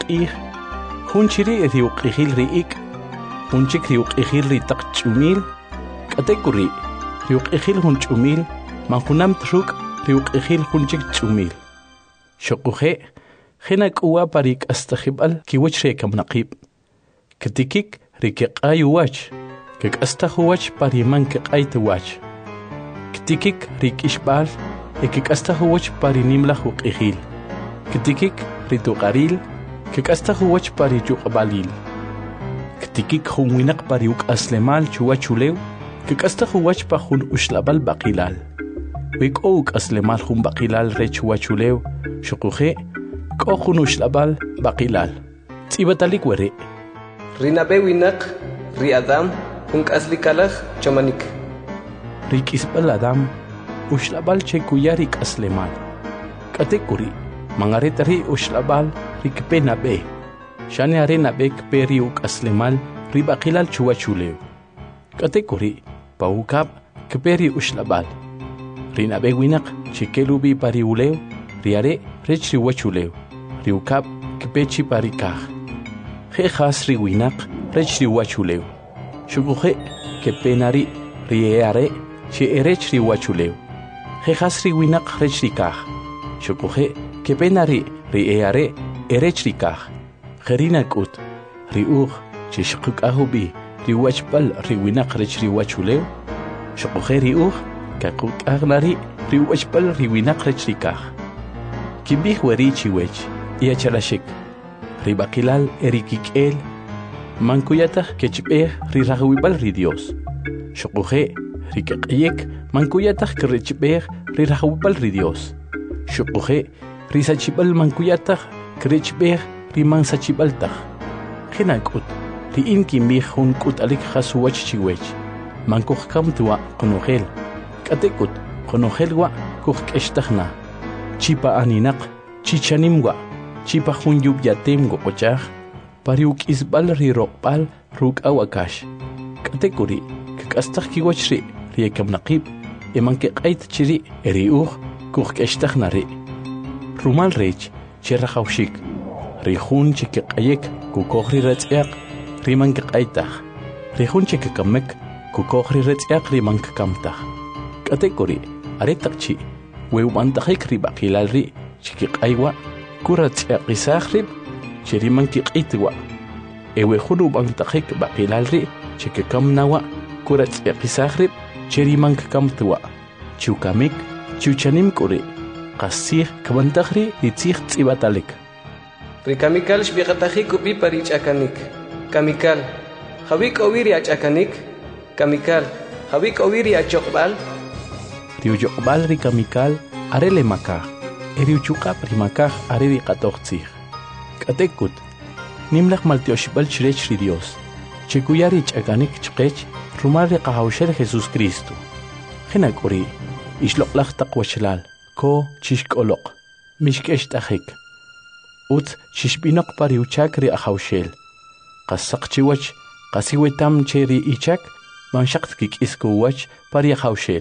q'ij jun chiri' riuq'ijil ri'ik' jun chik riuq'ijil ritaq ch'umil k'atek uri' riuq'ijil jun ch'umil manjunam truk' riuq'ijil jun chik ch'umil xoquje' jena k'uwa pari k'astajib'al kiwach rekamnaqib' kitikik rikeq'ay uwach kek'astaj uwach pari man keq'ay tuwach kitikik rik'ixb'al kek'astaj uwach pari nimlaj uq'ijil kitikik rituq'aril kek'astaj uwach pari yuq'b'alil kitikik jun winaq pari uk'aslemal chuwach ulew kek'astaj uwach pa jun uxlab'al b'aqilal wi k'o uk'aslemal jun b'aqilal re chuwach ulew xoquje' k'o jun uxlab'al b'aqilal tz'ibatalik weri' Rinabe winaq ri Adam jun k'aslikalaj chamanik rik'isb'al Adam uxlab'al che kuya rik'aslemal k'atek uri' mangaret ri uxlab'al rikpe nab'e xane are nab'e kpe ri uk'aslemal ri b'aqilal chuwach ulew k'atek uri' pa uk'ab' kpe ri uxlab'al ri nab'e winaq chikelubi pari ulew ri are rech ri wach ulew ri uk'ab' kpe chi pari kaj jejas ri winaq rech ri wach ulew xuquje' kpe nari ri are che erech ri wach ulew jejas ri winaq rech ri kaj xuquje' kpe nari ri are erech ri kaj jerina k'ut ri uj che xquk'ajubi ri wachb'al ri winaq rech ri wach ulew xuquje' ri uj kakuk'aj nari ri wachb'al ri winaq rech ri kaj kinb'ij weri' chiwech yachalaxik ri b'aqilal erikik'el mankuyataq kechb'ej ri rajwib'al ri Dios xuquje' ri keq'yek mankuyataq kirechb'ej ri rajwib'al ri Dios xuquje' ri sachib'al mankuyataq kirechb'ej ri mansachib'al taj jena k'ut ri'in kinb'ij jun k'ut'alik qas uwach chiwech mankujkam tuwa' qonojel k'atek k'ut qonojel wa' kujk'extaj na chipa aninaq chichanim wa' chipa jun yub'yatem woq'ochaj pari uk'isb'al ri roqb'al ruk'aw akax k'atek uri' kek'astaj kiwach ri' ekamnaqib' mankeq'ayt chiri' ri uj kujk'extaj nari' rumal rech che rajawxik ri jun che keq'ayek kukoj ri ratz'yaq ri mankeq'aytaj ri jun che kekamek kukoj ri ratz'yaq ri mankekamtaj k'atek uri' are taq chi' we ub'antajik ri b'aqilal ri' che keq'ay wa' kuratz'yaqisaj rib' che ri mankeq'it wa' ewe jun ub'antajik b'aqilal ri' che kekam nawa' kuratz'yaqisaj rib' che ri mankekamt wa' chiukamik chiuchanim k'uri' qasij kabantaj ri tzij tz'ibatalik ri kamikal xb'iqatajik upi pari ch'akanik kamikal jawi k'owi ri ach'akanik kamikal jawi k'owi ri achoqb'al ri uyoqb'al ri kamikal are le makaj eri uchuq'ab' ri makaj are ri q'atoj tzij k'atek k'ut nimlaj maltioxib'al chirech ri Dios che kuya ri ch'akanik chqech rumal ri qajawxel Jesucristo jena k'uri' ixloq'laj taq wachlal ko chixk'oloq mixk'ext'ajik utz xixb'inoq pari uchak ri ajawxel qas saq chiwach qas iwetam che ri ichak manxaq tkik'is kuwach pari ajawxel.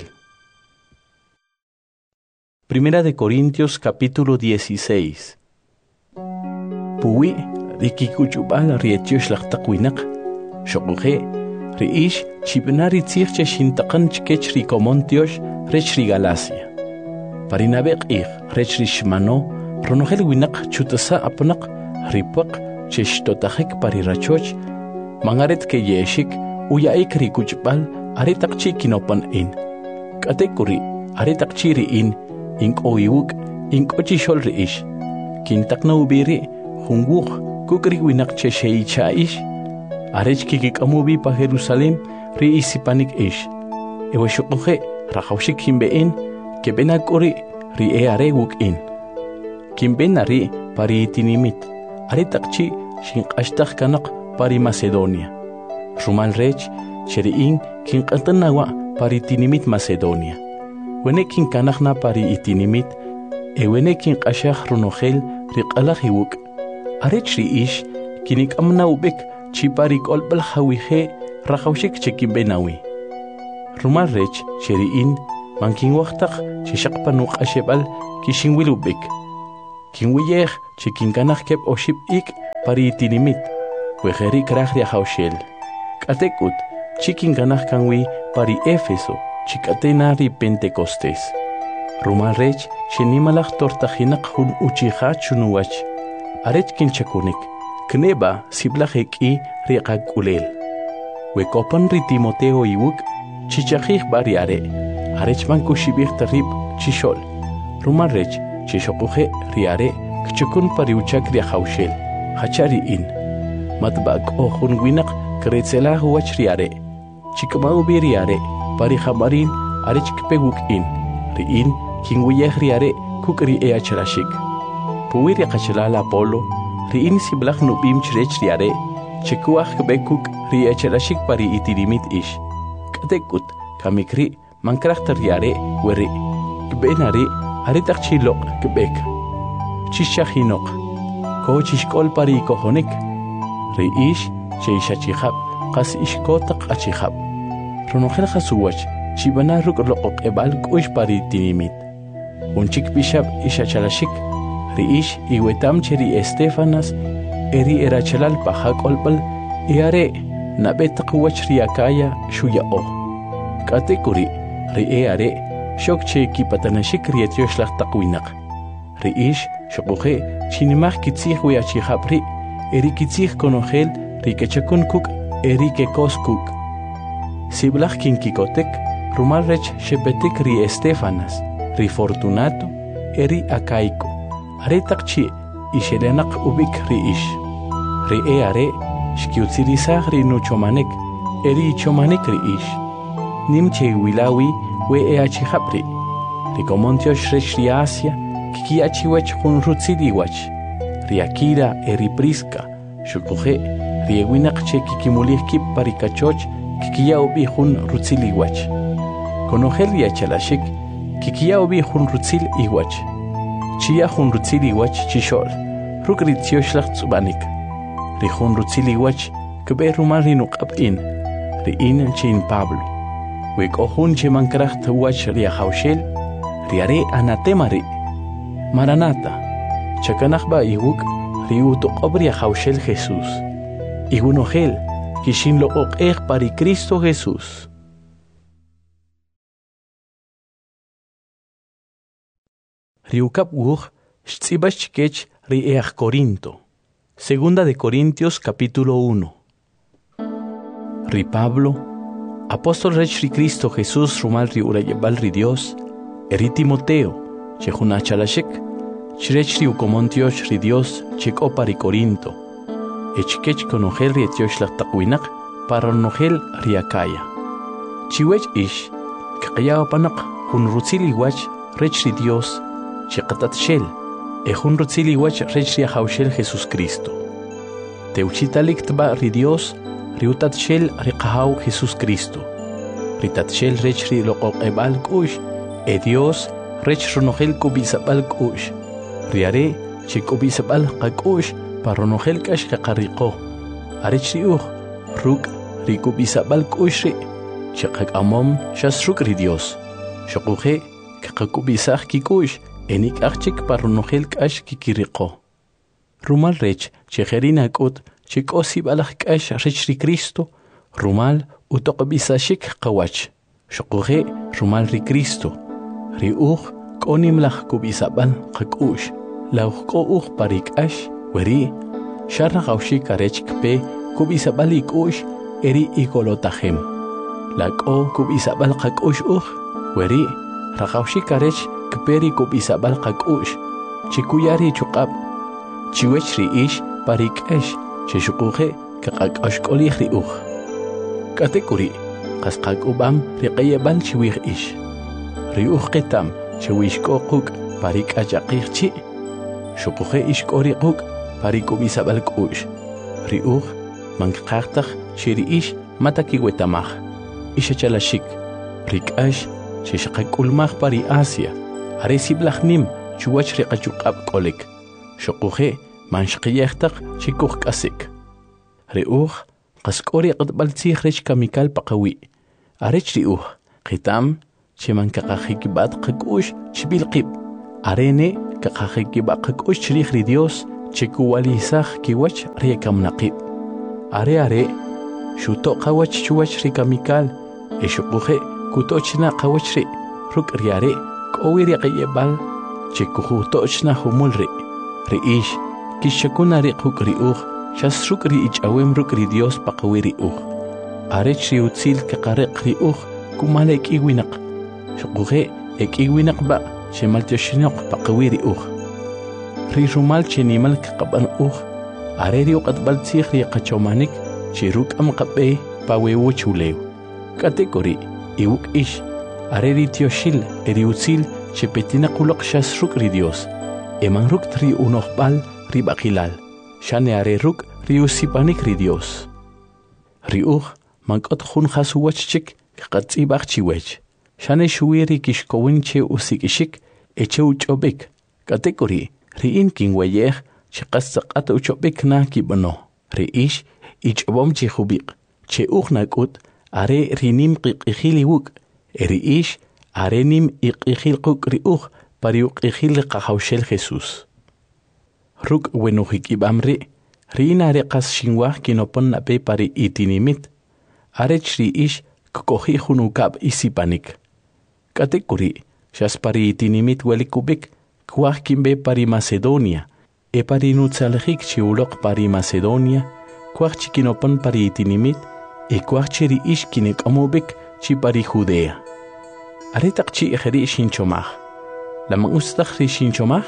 Primera de Corintios capítulo 16. Puwi rikikuchub'al ri etyoxlaj taq winaq xoquje' ri'ix chib'na ri tzij che xintaqan chkech ri komon tyox rech ri Galacia pari nab'e q'ij rech ri xmano ronojel winaq chut'asa apnaq ri puaq che xtotajik pari rachoch mangaret ke ye'xik uya'ik ri kuchb'al are taq chi' kinopan'in k'atek uri' are taq chi' ri'in ink'o iwuk' ink'o chixol ri'ix kintaqna ubi ri' jun wuq kuk' ri winaq che xe'icha'ix arech kikik'amubi pa Jerusalén ri isipanik ix ewe xuquje' rajawxik kinb'e'in keb'en ak'ori' ri are wuk'in kinb'en ari' pari itinimit are taq chi' xinq'axtaj kanaq pari Macedonia rumal rech che ri'in kinq'atan nawa' pari itinimit Macedonia wene kinkanaj na pari itinimit ewene kinq'axaj runojel ri q'alaj iwuk' arech ri'ix kinik'am na ub'ik chi pari k'olb'al jawije' rajawxik che kinb'en awi rumal rech che ri'in mankinwajtaq che xaq pa nuq'axeb'al kixinwil ub'ik kinwiyej che kinkanaj keb' oxib' ik' pari tinimit wejeri kraj ria haushel katekut chikin ganaj kanwi pari Éfeso chikatena ri Pentecostés rumal rech chenimalaj tortajinaq hun uchiha chunuwach arech kinchakunik kneba siblaj eki ri qaqulel wekopan ri Timoteo iwuk chichajij bariare arech man kushibij tarib chishol rumal rech chishoquje riare kchukun pariuchak ri haushel hachari in matbaq ohun winaq kretzela huach riare chikmau biriare pari khamarin arech kpeguk in riin kingwiyeh riare kukri eachrashik puwiri qachlala polo riin siblaq nubim chrech riare chikuaj kbekuk riachrashik pari itirimit ish katekut kamikri mankrachtar riare weri kbenari aritaq chiloq kbek chishajinoq ko chishkol pari kohonik riish cheishachihab qas ishkotaq achihab ronojel khasuwach chibana ruk loqoq ebal kush pari tinimit unchik bishab ishachalashik riish iwetam cheri Estefanas eri erachalal pahakolpal iare nabetaq wach riakaya shuyao katekuri riare shok cheki patanashik rietyoshlag taqwinaq riish shoquje chinimaj kitzij wiachijabri eri kitzij konojel rikechakun eri kekoskuk siblaj kinkikotek rumal rech shepetik ri Estefanas ri Fortunato eri Acaico aretaq chi ishelenaq ubik riish ri eare shkiutzirisaj ri nuchomanek eri chomanek riish nimche wilawi we eachijabri rikomontiosh rech ri Asia kikiachiwach jun rutziliwach ri Akira eri Prisca shukuje ri ewinaq che kikimulij kip parikachoch kikia ubi jun rutzil iwach konojel riachalashik kikia ubi jun rutzil iwach chia jun rutzil iwach chishol ruk ritzioshlag tzubanik ri jun rutzil iwach kbe rumal rinuqab in ri in chin Pablo weko jun chemankracht wach ri haushel riare anatemari Maranata chakanajba iwuk riutoqobri haushel Jesús igunojel kishin lo oqej pari Cristo Jesús. Riukap wuj shtzibach chikech ri'eaj Corinto. Segunda de Corintios capítulo 1. Ri Pablo, apóstol rech ri Cristo Jesús rumal ri urayebal ri Dios, eri Timoteo, chejuna chalashek, chrech ri ukomontiosh ri Dios cheko pari Corinto. Echkech konojel rietioshlag taqwinaq para nojel riakaya. Chiwech ish, kaqyao panaq jun rutzili wach rech ri Dios, chiqatat shel, jun rutzili wach rech ri haushel Jesus Cristo. Teuchitalik tba ri Dios, riutat shel riqahau Jesus Cristo. Ritat shel rech ri loqoq ebal kush, Dios rech ronojel kubisabal kush. Riare chikubisabal qakush, paronojel kash qaqariqo arech riuj ruk rikubisabal kushri chaqaq amom shas ruk ri Dios shoquje qaqubisaj kikush enik archik paronojel kash kikiriqo rumal rech chejerina kut chikosi balaj kash rech ri Cristo rumal utoqbisashik qawach shoquje rumal ri Cristo riuj konimlaj kubisabal qakush lauqo uj parikash weri sharra gaushi karech kpe kubisabal ikush eri ikolotajem laqo kubisabal qakush weri ragaushi karech kperi kubisabal qakush chikuyari chuqab chiwech ri ish parikesh cheshuquje kaqaqash qoli ri katekuri qasqaqubam riqayebal chiwij ish riuj qitam chiwishko quk parikachaqich shuquje ish qori quk parikubisabal kush riuj manqaqtaq chiriish matakiwetamaj ishachalashik rikash chishqakulmaj pari Asia aresiblajnim chuwach riqachuqab qolik shuquje manshqiyejtaq chikuj kasik riuj qasqori qatbal tzij rech kamikal paqawi arech riuj qitam chimankaqajikibat qakush chbilqib arene kaqajikibat qakush chirij ri Dios chekuwalisaj kiwach riekamnaqib. Are shuto qawach chuwach rikamikal eshuquje kutochna qawachri ruk riare kowiri qayebal chekujutochna humulri riish kishakuna riquk riuj shasruk riichawem ruk ri Dios paqawiri uj arech riutzil kaqariq riuj kumalek iwinaq shuquje iwinaq ba shemaltioshinoq paqawiri uj ri rumal chenimal kaqaban uj are riuqatbal tzij riqachomanik chiruk amqabe pawewo chulew kategori iwuk ish are ritioshil eriutzil chepetina qulaq shasruk ri Dios eman ruk tri unoqbal ribaqilal shane are ruk riusipanik ri Dios riuj mankot khun khasuwachchik qatzibaq chiwech shane shuwiri kishkowin che usikishik eche uchobik kategori riin kinweyej chiqasaqat uchobik na kibano riish ichbom chihubiq che ugnakut are rinim qiqiliwuk eriish arenim iqihil quk riuj pariuq ihil qahawshel Jesús ruk wenujik ibamri rinare qas shinwaj kinopon nape pari itinimit arech riish kohi hunukab isipanik kategori shas pari itinimit welikubik kwaj kimbe pari Macedonia e pari nutsalhik chiulok pari Macedonia kwaj chikinopon pari itinimit e kwaj chiri ish kinek amobik chi pari Judea aretak chi ejeri shinchomaj lama ustakh ri shinchomaj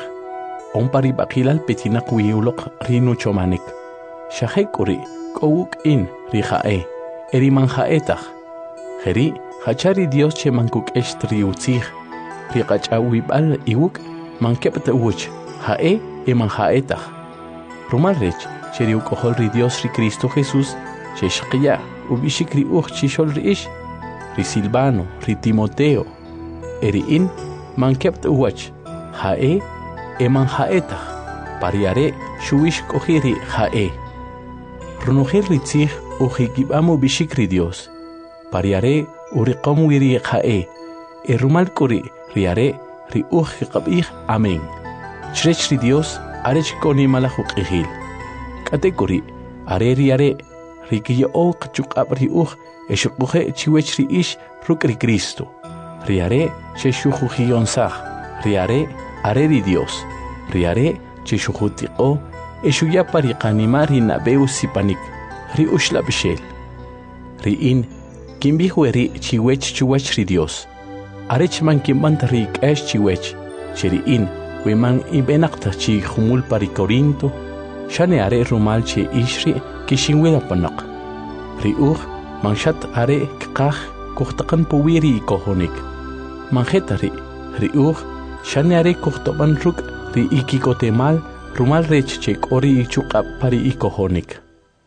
on pari bakilal petinak wiulok rinu chomanik shahekuri kowuk in ri jae eri manjaetach jeri hachari Dios che mankuk estri utzig ri qachawibal iwuk mankepta uch jae e manjaetach rumalrech cheri ukohol ri Dios ri Cristo Jesús che shqiya ubishikri uch chishol ri ish ri Silvano ri Timoteo eri in mankepta uch jae e manjaetach pariare shuish kohiri jae runujir ri tzig ujikibamo bishikri Dios pariare uriqom wiri jae e rumal kuri riare ri uj qabih amen chrech ri Dios arech koni malajuk ihil kategori are riare ri kiyo qchuqab ri uj eshuquje chiwech ri ish ruk ri Cristo riare cheshujujionsaj riare are ri Dios riare cheshujutiqo eshuya pariqanimar hinabeu sipanik ri ushla bishel ri in kimbihueri chiwech chuwach ri Dios arech man kimbant ri k'ex chiwech cheri in weman ibenaqta chi khumul pari Corinto shane are rumal che ishri kishinwela panaq ri uj manshat are kqaj kuhtaqan puwiri kohonik manjetari ri uj shane are kuhtoban ruk ri ikikotemal rumal rech che kori ichuqab pari ikohonik.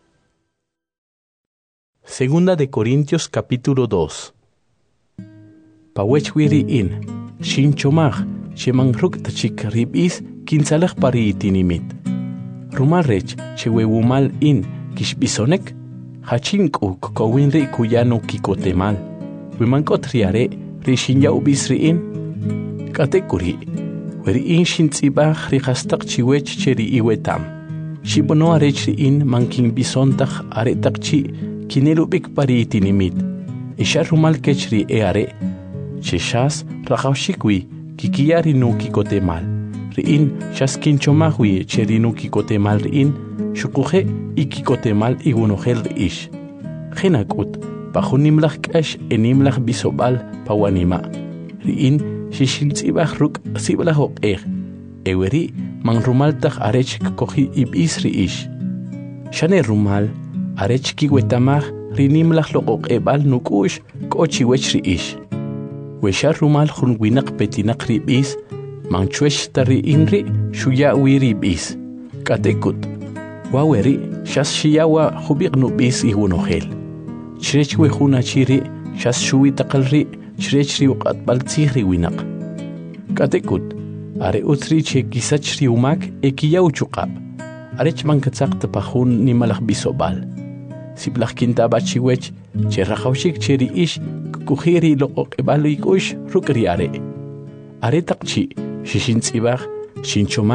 Segunda de Corintios capítulo 2. Pawechwiri in shinchomaj shemangruk tachik ribis kinsalaj pari itinimit rumal rech chewewumal in kishbisonek hachinku kowinri kuyano kikotemal wimankot riare rishinya ubisri in kategori weri in shintzibaj rihastaq chiwech cheri iwetam shibono arech ri in mankin bisontaj aretak chi kinelubik pari itinimit isha rumal kechri eare cheshas rajawshikwi kikiyari no kikotemal riin shaskinchomajwi cheri no kikotemal riin shukuje ikikotemal igunojel riish genakut pajunimlaj k'ex enimlaj bisobal pawanima riin shishintzibaj ruk siblaj oqej eweri man rumaltaj arech koji ibis riish shane rumal arech kiwetamaj rinimlaj loqoqebal nukush kochiwech riish weshar rumal jun winaq petinak ribis manchwesh tari inri shuya wiribis katekut waweri shas shiyawa hubiq nubis ihunojel chrech we juna chiri shas shuwi taqalri chrech ri uqatbal tzihri winaq katekut are utri che kisach ri umak ekiyaw chuqab arech mankatzaq tapajun nimalaj bisobal siplaj kintaba chiwech che rajawshik cheri ish kujiri loqoqebal ikush ruk riare are taqchi shishintzibaj shinchomaj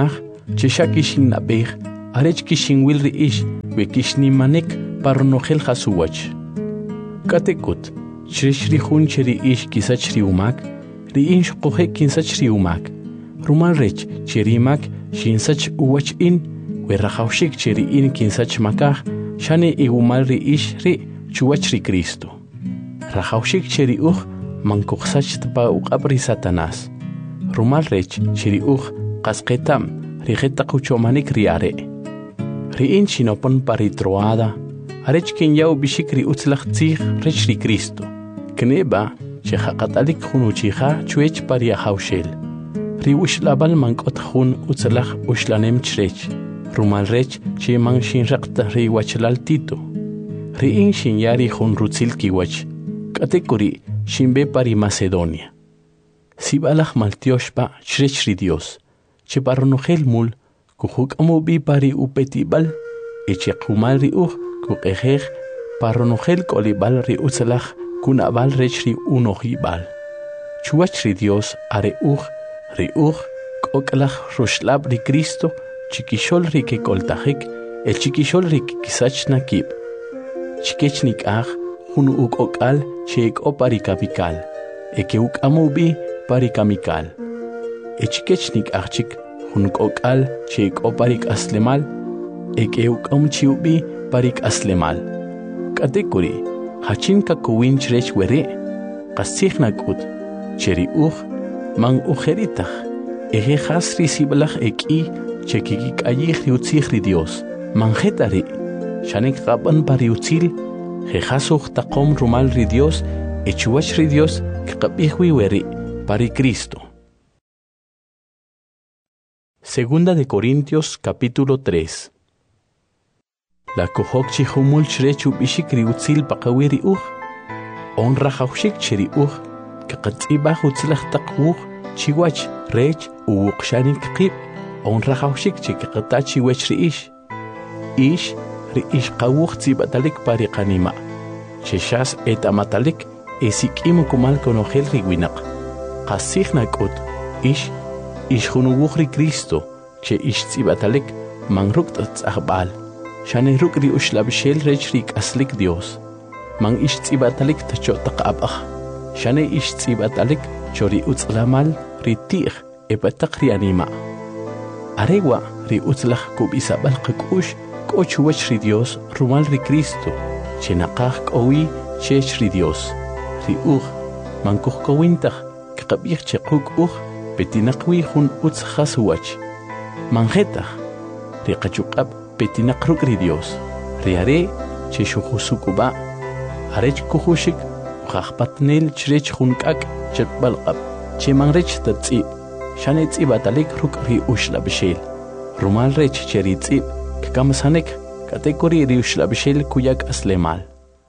chesha kishin nabeh, arech kishin wil riish, we kishnimanek paronogel hasuwach. Katekut, chri hun cheri ish kisach riumak, riinsh kohe kinsach riumak. Rumal rech cherimak shinsach uwach in, we rahaushik cheri in kinsach makah, shane igumal riish ri chuwach ri Cristo. Rahaushik cheri mankuksach tpa uqabri Satanás. Rumal rech cheri qasqetam rigeta quchomanik riare. Riin chinopon paritroada, arech kin yau bishikri utzlach tzig rech ri Cristo. Kneba chehaqatalik hunuchiha chuech paria haushel. Ri ushlabal mankot hun utzlach ushlanem chrech. Rumal rech chi man shinraqta ri wachlal tito. Riin shinyari hun rutzil kiwach. Katekuri shimbe pari Macedonia. Sibalach maltioshpa chrech ri Dios. Che paronogel mul kuhuk amobi pari upetibal. Eche kumal ri kukejej paronogel kolibal ri utzlach kunabal rech ri unojibal. Chuach ri Dios are ri koklach rushlab ri Cristo chikishol ri ke koltajik el chikishol ri kisach nakib. Chikechnik hunu ukokal chek o parikapikal. Eke amobi parikamikal. Echikechnik chik hunuk okal chek o parik aslemal. Eke chiubi parik aslemal. Katekuri hachin kakuwin chrech were. Kasich nakut cheri man ujeritach. Eje hasri siblach eki chekikik ayich riutzich ri Dios. Manjetari shanek raban pariutzil. Jejasuch taqom rumal ri Dios. Echuach ri Dios kqabihwi weri pari Cristo. Segunda de Corintios capítulo 3. La kohok chihumul chrechu bishikri utzil paqawiri Honra haushik cheri kaqatzibah utzilach taqwuch chiwach rech uwuqshanik qib. Honra haushik chikaqatachi wech riish. Ish riish qawuch tzibatalik pariqanima. Cheshas etamatalik esikim kumal konogel riwinaq. Qasih nakut ish hunuwuch ri Cristo che ish tzibatalik manruk tzahbal. Shane ruk ri ushlabshel rech rik aslik Dios. Man ish tzibatalik tachotaq abach. Shane ish tzibatalik chori utzlamal ri tir ebataq ri anima. Arewa ri utzlach kubisabal qakush kochuwach ri Dios rumal ri Cristo. Chenaqaj kowi chech ri Dios. Ri man kuhkowintach kaqabich chekuk petinaqwi hun utzhasuwach. Manjetach ri qachukab petinaqruk ri Dios. Ri are che shuhusukuba. Arech kuhushik uqaqpatnel chrech hunkak chetbalqab. Che manrech tatzib. Shane tzibatalik ruk ri ushlabshel. Rumal rech cheri tzib kkamsanek katekuri ri ushlabshel kuyak aslemal.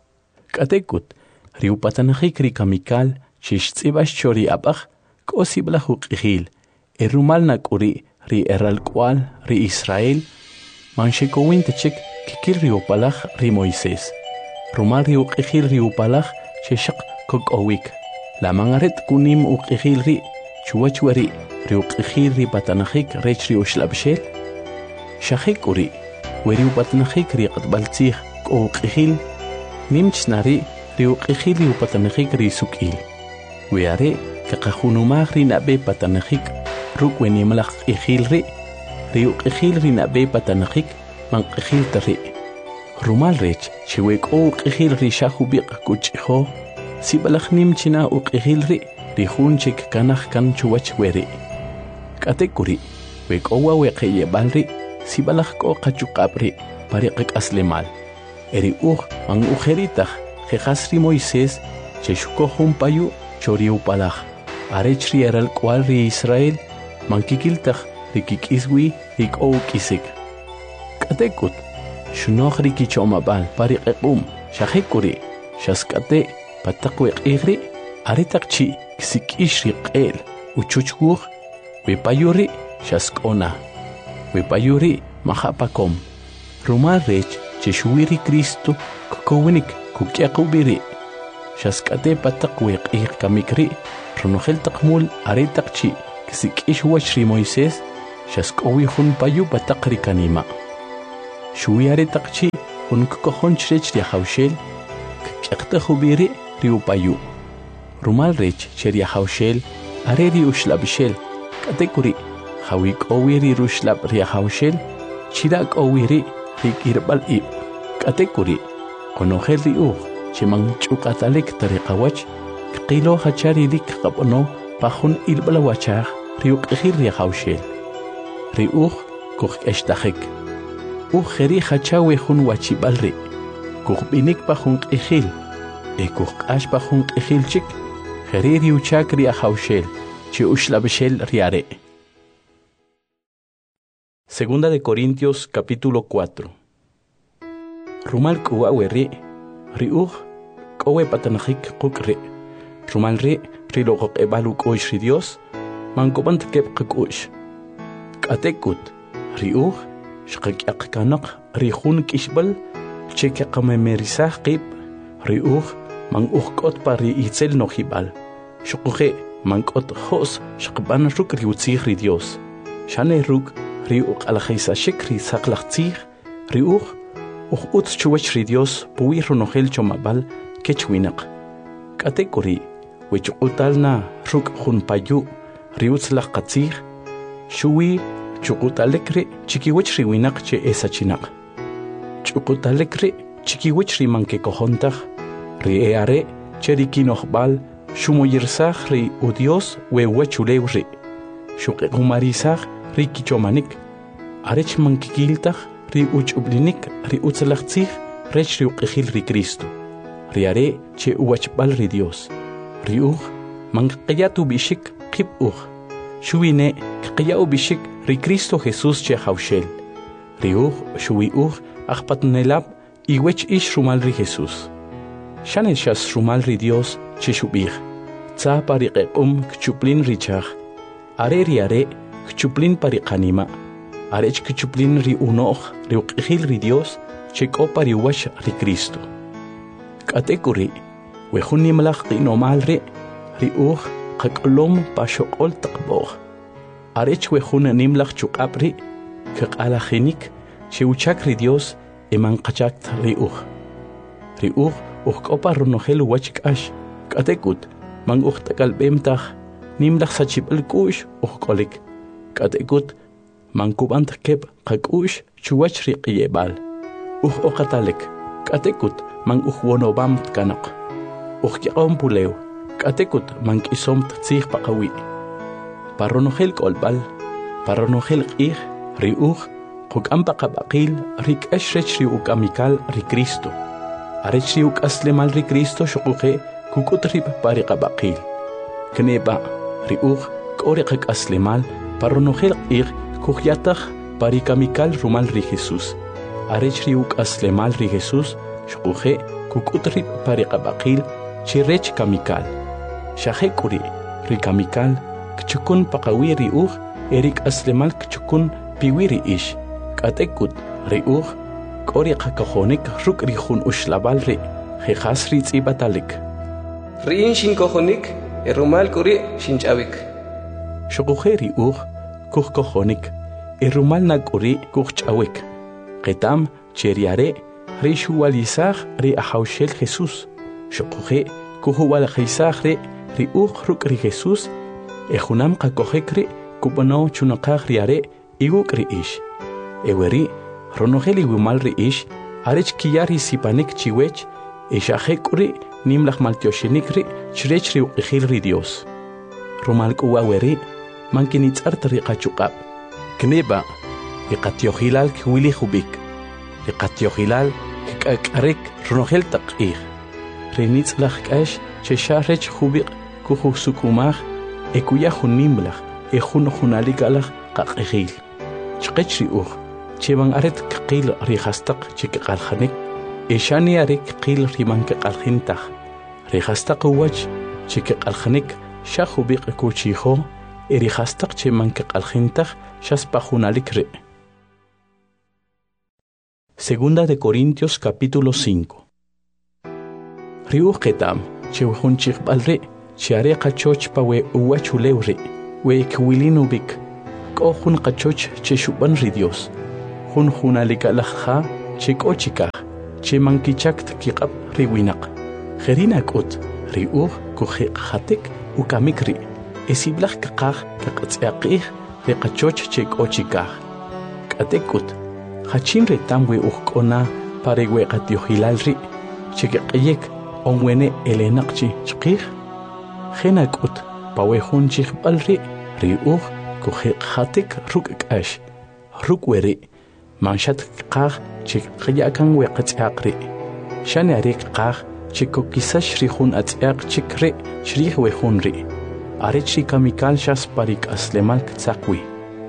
Katekut ri upatanajik ri kamikal chish tzibash chori abach kosibla huqihil. Rumal nakuri ri eralkwal ri Israel manshekowin tachik kikil ri upalach ri Moisés. Rumal ri uqihil ri upalach cheshaq kokowik. La mangaret kunim uqihil ri chuwachwari ri uqihil ri patanajik rech ri ushlabshel. Shahikuri weri upatanajik ri qatbaltzih uqihil nimchnari ri uqihil ri upatanajik ri sukil. Weare kaqahunumaj ri nabe patanajik ruk wenimlaq ihil ri uqihil ri nabe patanajik manqihil tari. Rumal rech chiwek uqihil ri shahubiq kuchiho sibalaj nimchina uqihil ri hunchik kanaj kan chuwach weri. Katekuri wek owa weqeyebal ri sibalaj ko qachuqabri pariqik aslemal. Eri man ujeritach jejasri Moisés cheshuko humpayu chori upalaj. Arech ri eral kwal ri Israel man kikiltaj ri kikiswi ri kisik. Katekut shunoj ri kichomabal pariqequm shahikuri shaskate pataqweq igri aritaqchi kisikish ri qel uchuchguj wipayuri shaskona wipayuri mahapakom. Rumal rech cheshuwiri Cristo kukowinik kukyaqubiri shaskate pataqweq ig kamikri runojel taqmul aritaqchi kisikish wach ri Moisés Shaskowi hun payu patakri kanima. Shuiare takchi hun kokohon chrech ria haushel. Kakta hubiri riu payu. Rumal rech cheria haushel. Are riu shlabishel. Katekuri. Hawik owiri rushlab ria haushel. Chirak owiri rik irbal ib. Katekuri. Konohel riu. Chimang chukatalik tariqawach. Qilo hachari rik qabono. Pahun ilbala wachar. Riu qihir ria haushel. Riu kuch eshtahik. Kheri hachawe hun wachibalri. Kuch binik pahun qihil. Kuch ash pahun qihil chik. Kheri riu chak ria haushel. Chi ushlabishel riare. Segunda de Corintios capítulo 4. Rumal kuaweri. Riu kowe patanahik kukri. Rumal ri rilogok ebaluk oish Dios. Mankobant kep kukush. Katekut, riu, shqak kanak, rihun kishbal, cheke qamemerisah qib, riu, mang kot pari itzel no hibal. Shukuhe, mang kot hos, shqban ruk riutzih ri Dios. Shane ruk, riu alajisa shikri saklachtzih, riu, ut chuwach ri Dios, pui runohel chomabal, kechwinak. Katekuri, wich utalna ruk hun payu, riutzlach katzih, shui, Chukutalekri chikiwich riwinak che esachinak. Chukutalekri chikiwich rimanke kohontach. Rieare cherikinohbal shumoyirsach ri udios we wechulewri. Shukekumarisach ri kichomanik. Arech mankikiltach ri uchublinik ri utzalachtzich rech ri uqihil ri Cristo. Riare che uachbal ri Dios. Riuch mankayatu bishik kip Shuine kayau bishik ri Cristo Jesús che haushel. Riuch shuiuch achpatnelab iwech ish rumal ri Jesús. Shane shas rumal ri Dios che shubich. Tza pariqequm kchuplin richach. Are riare kchuplin pariqanima. Arech kchuplin ri unoch ri uqihil ri Dios che kopari wash ri Cristo. Katekuri wehunimlach qinomal ri riuch qaklom pashokol taqbog. Arech wehuna nimlach chukapri kaqalajinik cheuchak ri Dios emanqachak riuch. Riuch kopa runohel wachikash katekut mang takalbemtach nimlach sachibal kush kolik. Katekut mang kubant kep qakush chuwach ri qiyebal. Okatalek katekut mang wonobam kanak. Yaqom pulew. Katekut mang isom tzih paqawi. Paronohel kolbal, paronohel qih, riuch, qukam paqabaqil, rik ashrech riuk amikal ri Cristo. Arech riuk aslemal ri Cristo shukuhe kukutrib pariqabaqil. Kneba, riuch, koriqak aslemal, paronohel qih, kuhyatach parikamikal rumal ri Jesus. Arech riuk aslemal ri Jesus shukuhe kukutrib pariqabaqil, chirech kamikal. Shahekuri, rikamikal, kchukun paqawi riuch, erik aslemal kchukun piwiri ish. Katekut, riuch, kori qakahonik ruk rihun ushlabal ri, jejas ritzibatalik. Riin shin kohonik, erumal kuri shinchawik. Shokuhe riuch, kuch kohonik, erumal naguri kuch chawik. Ketam, cheriare, rishuwalizach ri ahaushel Jesus. Shokuhe, kuhuwalajizach ri, riuch ruk ri Jesus, ejunam qakohekri kupano chunaqaq riare iguk ri ish. Eweri, ronoheli wimal ri ish, arech kiyari sipanik chiwech, eshahekuri nimlach maltioshenikri chrech ri uqihil ri Dios. Rumal kuwaweri, mankinitzart ri qachukab. Kneba, iqatiohilal kwili hubik. Iqatiohilal kikakarek ronohel taqih. Renitzlach kash chesharech hubik kuhusukumach, ekuya hunimlach, hunaligalach qaqihil. Chqech riuch, cheban aret qil rihastaq chikqalhanik, eshani arek qil riman qalhintach. Rihastaq wach chikqalhanik, shahubiq kuchiho, erihastaq cheman qalhintach, shaspahunalik re. Segunda de Corintios capítulo 5. Riuch ketam, chewhun chiqbalre, chiare qachoch pa we uwachulewre, we kwilinu bik. Cheko hun qachoch che shuban ri Dios. Hun hunalika lakha cheko chikah. Che mankichakt kiqab ri winaq. Kherina kut ri kuhi khatik ukamikri. Esiblach kaqah kaqatsiaqih ri qachoch cheko chikah. Katekut hachin retamwe kona parewe qatiohilal ri. Chekaqyek onwene elenaqchi chqih. Khenakut pawehun chiqbal ri kuhi khatik ruk'ash. Rukweri manshat qah chikqyakan weqatsiaqri. Shani arik qah chikokisash rihun atsiaq chikri shrih wehun ri. Arech kamikal shas parik aslemal ktsaqwi.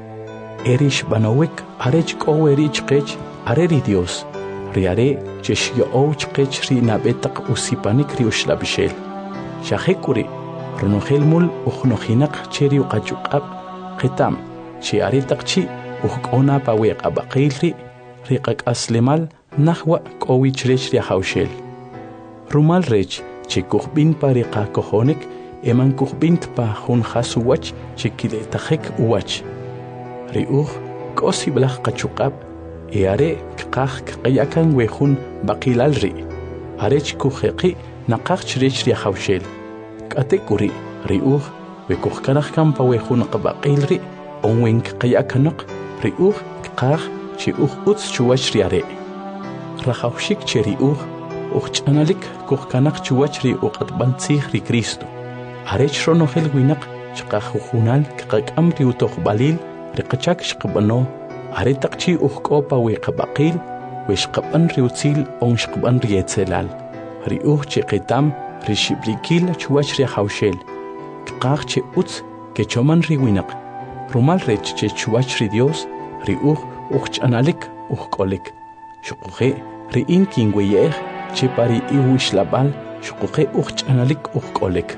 Erish banowek arech qoweri chqech areri Dios. Riare cheshyo chqech ri nabetaq usipanik ri ushlabishel. Shahekuri runogel mul ukhnohinaq cheri uqachuqab qitam chi aritaqchi uqona paweq abaqilri riqaq aslemal nahwa qowich rech ri hawshel. Rumal rech chikuqbin pariqa kohonik eman kuqbint pa hun khasuwach chikiletakhek uwach. Ri kosi blaq qachuqab eare qaq qayakan wehun baqilal ri. Arech kuqeqi naqaq rech ri hawshel. Katekuri ri wekuqkanaq kampa wehun qabaqilri onwen qayakanaq ri qaq chi utz chuwach riare. Rahawshik cheri uchanalik kuqkanaq chuwach ri uqatbantzih ri Cristo. Arech ronogel winaq chqajujunal qaqam ri utoqbalil ri qachak shqbano aretaqchi uqopa weqabaqil weshqaban ri utzil onshqban ri etzelal. Ri chiqitam ri shiblikil chuwach ri hawshel. Qaq chi utz ke choman ri winaq. Rumal rech che chuwach ri Dios ri uchanalik uqolik. Shuquje ri inkin weyeh che pari iwishlabal shuquje uchanalik uqolik.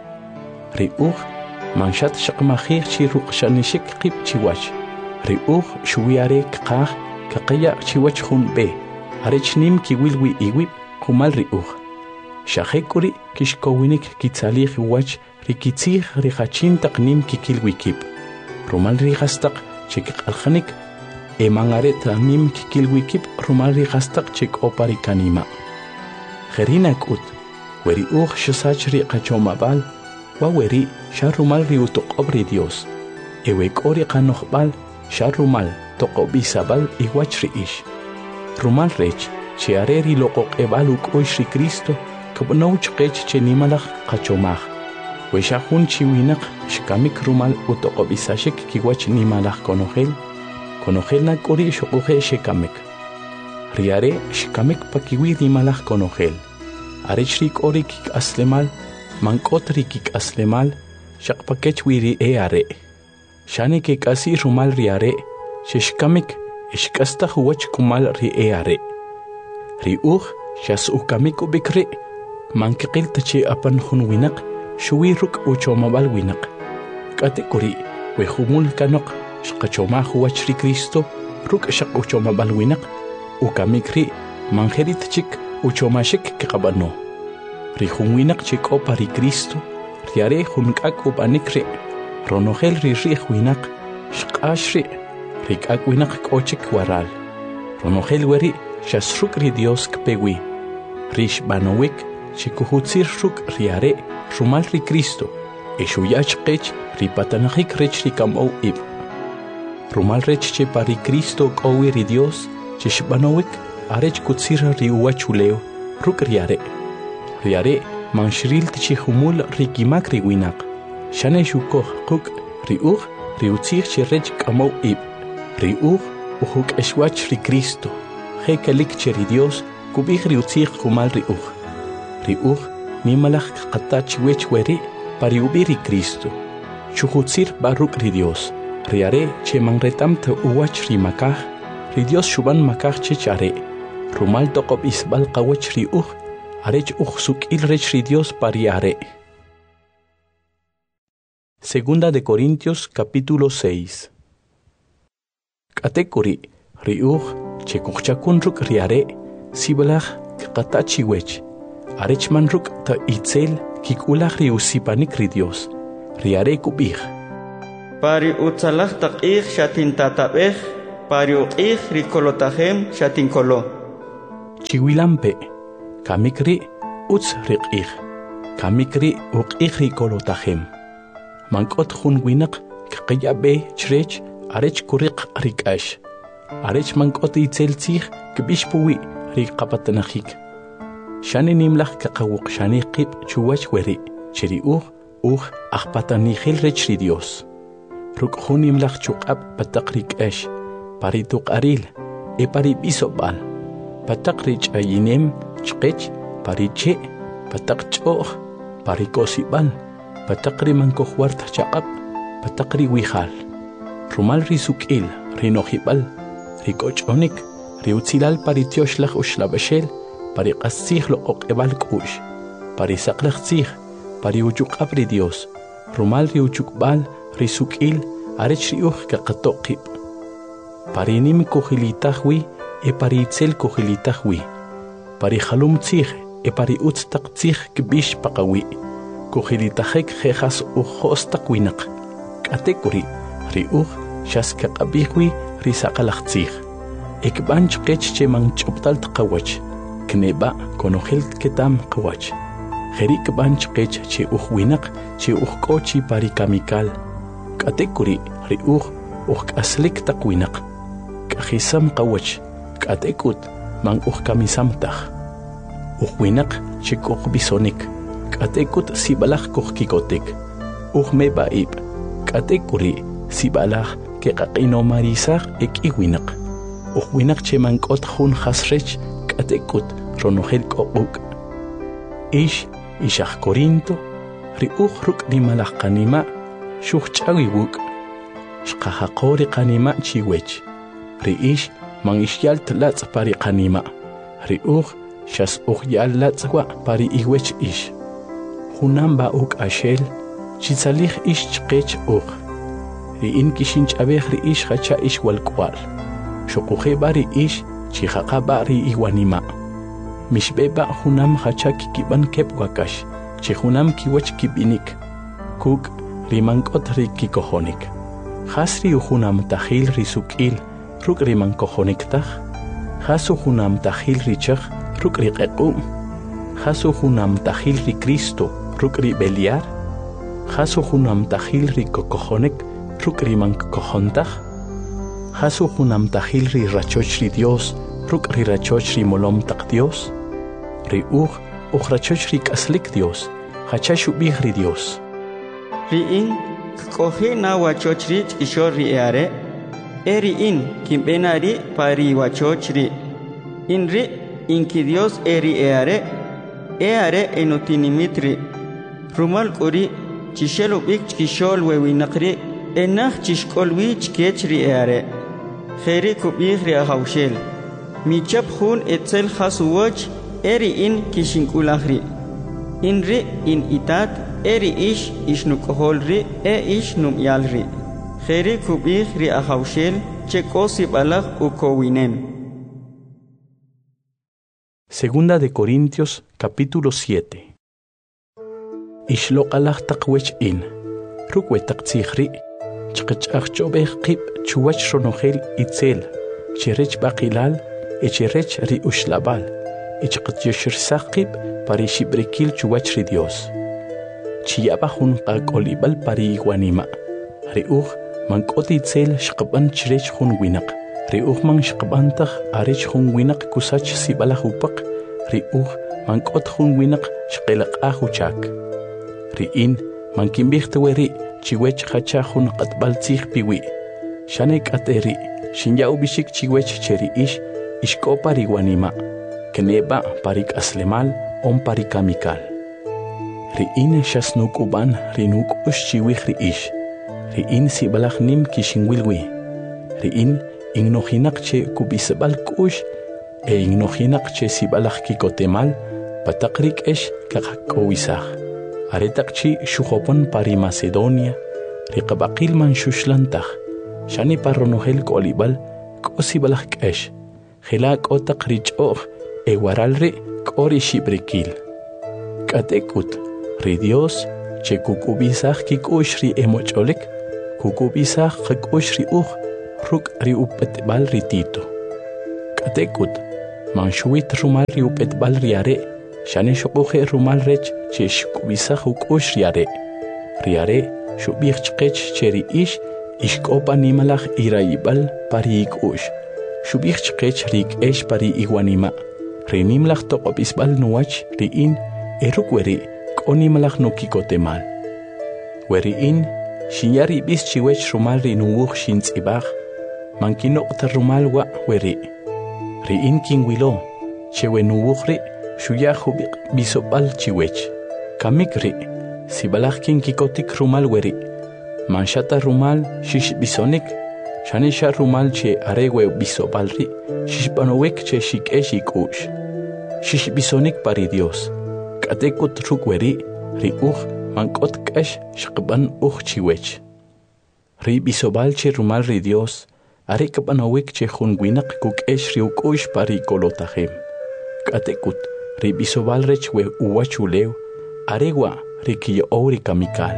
Ri manshat shaqmajih chi ruqshanishik qib chiwach. Ri shuwiare qaq kaqaya chiwach hun be. Arech nim kiwilwi iwib kumal ri Shahekuri kishkowinik kitsalih wach rikitzih rihachin taqnim kikilwikip. Rumal rihastaq chikqalkhanik emangaret nim kikilwikip rumal rihastaq chik oparikanima. Kherinakut weri shasach ri qachomabal wa weri sharumal ri utoqobri Dios. Ewek ori qanoqbal sharumal toqobisabal iwach ri ish. Rumal rech chiareri loqoqebal uqoish ri Cristo kabnouch qech chenimalaq qachomaj. Weshahun chiwinaq shkamik rumal utoqobisashik kiwach nimalaq konogel nakuri shuquje shikamik. Riare shkamik pakiwi nimalaq konogel. Arech rik ori kik aslemal mankot rikik aslemal shaqpakech wiri eare. Shani kik asi rumal riare shishkamik ishkasta huwach kumal ri eare. Ri shas ukamik ubikri mankikil tachi apan hun winaq shuwi ruk uchomabal winaq. Katekuri wehumul kanok shqachoma huwach ri Cristo ruk shaq uchomabal winaq ukamikri manjerit chik uchomashik kaqabano. Ri hun winaq chik opa ri Cristo riare hun kak upanikri ronogel ri winaq shqashri ri kak winaq kochik waral. Ronogel weri shasruk ri Dios kpewi. Rish banowik chikuhutzir ruk riare rumal ri Cristo. Eshuyach qech ri patanajik rech ri kamou ib. Rumal rech che pari Cristo kowi ri Dios chishbanowik arech kutzir ri uwachuleo ruk riare. Riare manshril tichihumul ri kimak ri winaq. Shane shukoh quk ri ri utzir che rech kamou ib. Ri uhuk eshwach ri Cristo. Hekalik che ri Dios kubih ri utzir kumal ri Ri nimalach qatach wech weri pari ubiri Cristo. Chuhutzir baruk ri Dios. Riare che manretam te uwach ri makah. Ri Dios shuban makah che chare. Rumal toqob isbal qawech ri arech suk il rech ri Dios pari are. Segunda de Corintios capítulo 6. Katekuri ri che kuchakun ruk riare sibalach qatachi wech. Arech manruk ta itzel kikulach ri usipanik ri Dios. Riare kubih. pari utzalaj taq'ij shatintatabej, pari uq'ij rikolotajem shatinkolo. Chiwilampe, kamikri utz riq'ij, kamikri uq'ij rikolotajem. Mank'ot jun winaq kaqiya'be chrech arech kuriq rik'ax. Arech mank'ot itzel tzij kb'ix puwi riqapatanajik. Shani nimlaj kaqawuq shani qib chuwach weri, cheri uj ajpatanijil rech ri Dios. Ruk' jun nimlaj chuq'ab pataq rik'ax, pari tuq'aril, pari b'isob'al, pataq rich'ayinem chqech, pari che', pataq ch'o'j, pari k'osib'al, pataq ri mankojwart chaq'ab, pataq ri wijal. Rumal ri suk'il, ri nojib'al, ri k'och'onik, ri utzilal pari tioxlaj uxlab'axel, pari q'astzij loq'oq'eb'al k'u'x, pari saqlaj tzij, pari uchuq'ab ri Dios, rumal ri uchukb'al, ri suk'il, arech ri uj kaqatoq qib'. Pari nim kujilitaj wi, pari itzel kujilitaj wi. Pari jalum tzij, pari utz taq tzij kb'ix paqawi. Kujilitajek jejas ujos taq winaq. K'atekuri, ri uj xas kaq'ab'ij wi ri saqalaj tzij. Ekb'an chqech che manch'ubtal tqawach, kneba' konojel ketam qawach. Jeri kb'an chqech che uj winaq, che uj k'o chi pari kamikal. K'atekuri, ri uj k'aslik taq winaq. K'ajisam qawach, k'atekut man uj kamisam taj. Uj winaq che k'uj bisonik, k'atekut sib'alaj kuj kikotek. Uj meb'a'ib, k'atekuri sib'alaj keqaq'inomarisaj ek'i winaq. Uj winaq che man k'ot jun jasrech, k'atekut ronojel k'oq'uk'. Ixaj Corinto, ri uj ruk' ri malaj qanima' xuj ch'awi wuk'. Xqajaqo ri qanima' chiwech. Ri ix man ixyal tlatz' pari qanima'. Ri uj xas uj yal latz' wa' pari iwech ix. Junam ba'uk axel, chitzalij ix chqech uj. Ri in kixinch'abej ri ix jacha' ix walk'wal. Xuqujeba' ri ix chijaqaba' ri iwanima'. Mixb'eba' junam jacha' kikib'an keb' wakax, chi junam kiwach kib'inik. Kuk' ri mank'ot ri kikojonik. Jas ri ujunam tajil ri suk'il, ruk' ri mankojonik taj. Jas ujunam tajil ri chaj, ruk' ri q'eq'um. Jas ujunam tajil ri Cristo, ruk' ri b'elyar. Jas ujunam tajil ri kokojonik, ruk' ri mankojon taj. Jas ujunam tajil ri rachoch ri Dios, ruk' ri rachoch ri molom taq Dios. Ri uj rachoch ri k'aslik Dios, jacha xub'ij ri Dios. Ri in k'oji na wachoch ri ch'ixol ri are, ri in kimb'ena ri pari wachoch ri. In ri inki Dios ri are enotinimit ri. Rumal k'uri chixel ub'ik ch'ixol wewinaq ri, enaj chixk'ol wi chkech ri are. Jeri kub'ij ri ajawxel. Michab jun etzel jasuwoch, ri in kishink'ulaj ri. In ri in itat, ri ix nuk'ojol ri, ix num'yal ri. Jeri kub'ij ri ajawxel, che k'o sib'alaj ukowinem. Segunda de Corintios, capítulo 7. Ixloq'alaj taq wech in, ruk'we taq tzij ri', chqech'aj ch'ob'ej qib' chuwach ronojel itzel, cherech b'aqilal, cherech ri uxlab'al, chqetyoxirsaj qib' pari xib'rikil chuwach ri Dios. Chiyaba jun qak'olib'al pari iwanima'. Ri uj mank'ot itzel xqab'an chirech jun winaq. Ri uj man xqab'antaj arech jun winaq kusach sib'alaj upaq. Ri uj mank'ot jun winaq xqelaq'aj uchak. Ri in man kinb'ij tewe ri' chiwech jacha jun q'atb'al tzij piwi'. Xane k'ate ri' xinya ub'ixik chiwech che ri ix ixk'o pari wanima', kneba' pari k'aslemal on pari kamikal. Ri in xas nuk'ub'an ri nuk'ux chiwij ri ix. Ri in sib'alaj nim kixinwil wi. Ri in innojinaq che kub'isb'al k'ux innojinaq che sib'alaj kikotemal pataq ri k'ex kaqak'owisaj. Aretaq chi xujopon pari Macedonia, ri qab'aqil man xuxlantaj, xani parronojel k'olib'al k'o sib'alaj k'ex, jela' k'o taq ri ch'o'j waral ri k'o ri xib'rikil. K'atek'ut ri Dios che kuk'ub'isaj kik'ux ri emoch'olik, kukubisa qak'ux ri'uj ruk' ri'up'etb'al ritito. K'atek'ut manxuwit rumal ri'up'etb'al riare xane xoquje rumal rech che xkubisa uk'ux riare. Riare xub'ij chqech che ri'ix ixk'opa nimalaj irayib'al pari ik'ux. Xub'ij chqech rik'ex pari iwanima. Rinimlaj toq'ob'isb'al nuwach ri'in eruk weri k'o nimalaj nukikotemal. Weri'in xinya rib'is chiwech rumal rinuwuj xintz'ib'aj mankinoq'ta rumal wa' weri'. Ri'in kinwilo chewe nuwuj ri' xuyaj ubiq bisob'al chiwech. Kamik ri' sibalaj kinkikotik rumal weri'. Manxata rumal xixbisonik xanisha rumal che arewe bisob'al ri' xixb'anowik che xik'ex ik'ux. Xixbisonik pari Dios. K'atek'ut ruk' weri' ri'uj mank'ot k'ax xaqb'an uj chiwech. Ri bisob'al che rumal ri Dios are k'b'anowik che jun winaq kuk'ex riuk'ux pari kolotajem. K'atek'ut ri bisob'al rech we uwach ulew arewa ri kiyo'ow ri kamikal.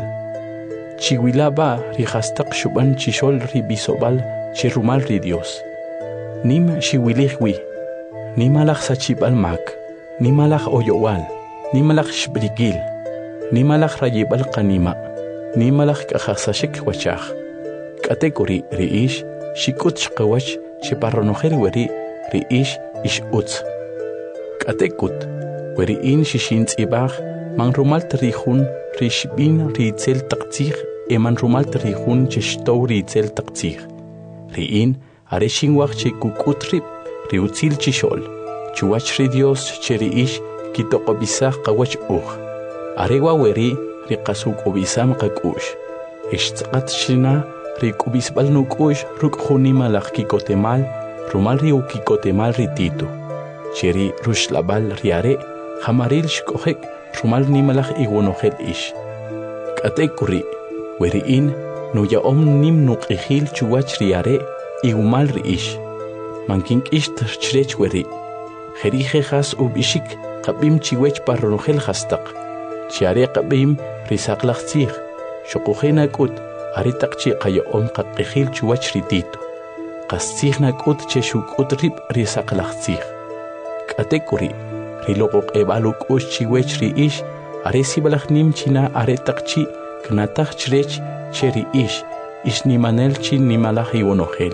Chiwilaba ri jastaq xub'an chixol ri bisob'al che rumal ri Dios. Nim xiwilij wi, nimalaj sachib'al mak, nimalaj oyowal, nimalaj xbrikil, nimalaj rayib'al qanima, nimalaj k'ajasaxik wachaj. K'atek'uri ri'ix xik'ut xqawach che parronojel weri' ri'ix ix'utz. K'atek'ut weri'in xixintz'ib'aj man rumal tarijun ri xb'in ri itzel taqtzij eman rumal tarijun che xtow ri itzel taqtzij. Ri'in are xinwaj che kuk'ut rib ri utzil chixol, chuwach ri Dios che ri'ix kitoq'ob'isaj qawach uj. Arewa weri' ri qasuk'ob'isam qak'ux. Ixtz'aqat xina ri k'ubisb'al nuk'ux ruk' jun nimalaj kikotemal rumal ri ukikotemal ri Tito. Che ri ruxlab'al riare jamaril xk'ojek rumal nimalaj iwonojel ix. K'atek'uri weri'in nuya'om nim nuq'ijil chuwach riare iwumal ri'ix. Mankink'ix chirech weri'. Jeri jejas ub'ixik qab'im chiwech parronojel jastaq. Chiare qab'im risaqlaj tzij. Xoquje nak'ut are taqchi qaya'om qaq'ijil chuwach ri Tito. Qas tzij nak'ut che xuk'ut rib' risaqlaj tzij. K'atek'uri riloq'oq'eb'al uk'ux chiwech ri'ix are sibalaj nim china are taqchi knataj chirech che ri'ix ixnimanel chi nimalaj iwonojel.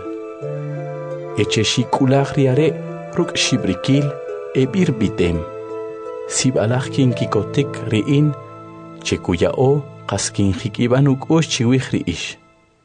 Eche xik'ulaj riare ruk' xibrikil eb'ir bitem. Sibalaj kinkikotik ri'in che kuya'o qas kinjik'ib'an uk'ux chiwij ri'ix.